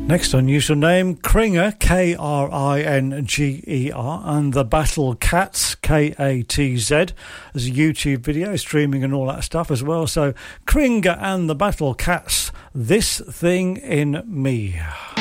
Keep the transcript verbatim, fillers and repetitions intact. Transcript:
Next unusual name, Kringer, K R I N G E R, and the Battle Cats, K A T Z. There's a YouTube video, streaming and all that stuff as well. So, Kringer and the Battle Cats, This Thing in Me.